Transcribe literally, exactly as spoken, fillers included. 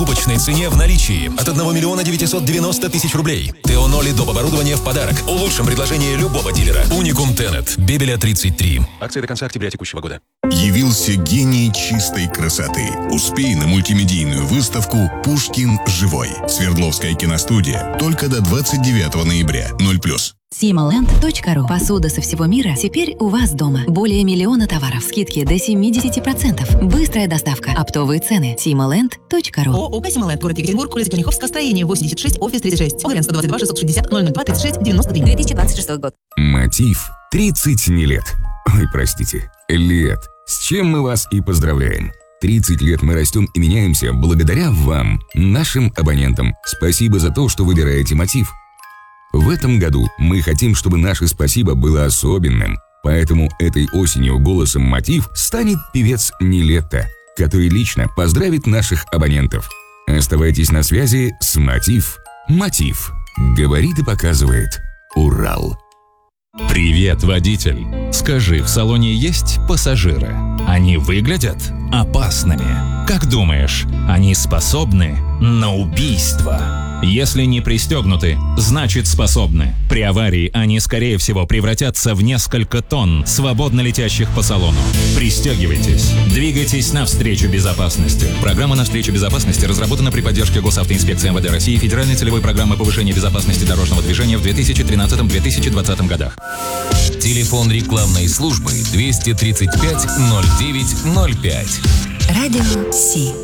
закупочной цене в наличии от одного миллиона девятисот девяноста тысяч рублей. ТО ноль и доп. Оборудование в подарок. В лучшем предложении любого дилера. Уникум Тенет. Бебеля тридцать три. Акция до конца октября текущего года. Явился гений чистой красоты. Успей на мультимедийную выставку «Пушкин живой». Свердловская киностудия. Только до двадцать девятого ноября. ноль плюс. симоленд точка ру. Посуда со всего мира теперь у вас дома. Более миллиона товаров. Скидки до семидесяти процентов. Быстрая доставка. Оптовые цены. симоленд точка ру. ООО «Симоленд», город Екатеринбург, улица Черняховская, строение восемьдесят шесть, офис тридцать шесть. Оглен сто двадцать два шестьсот шестьдесят ноль ноль два тридцать шесть девяносто три. две тысячи двадцать шестой год. Мотив. тридцать не лет. Ой, простите, лет. С чем мы вас и поздравляем. тридцать лет мы растем и меняемся благодаря вам, нашим абонентам. Спасибо за то, что выбираете Мотив. В этом году мы хотим, чтобы наше спасибо было особенным, поэтому этой осенью голосом Мотив станет певец Нилетто, который лично поздравит наших абонентов. Оставайтесь на связи с Мотив. Мотив. Говорит и показывает Урал. Привет, водитель. Скажи, в салоне есть пассажиры? Они выглядят опасными. Как думаешь, они способны на убийство? Если не пристегнуты, значит способны. При аварии они, скорее всего, превратятся в несколько тонн, свободно летящих по салону. Пристегивайтесь. Двигайтесь навстречу безопасности. Программа «Навстречу безопасности» разработана при поддержке Госавтоинспекции МВД России и Федеральной целевой программы повышения безопасности дорожного движения в две тысячи тринадцатом — две тысячи двадцатом годах. Телефон рекламной службы двести тридцать пять ноль девять ноль пять. Радио Си.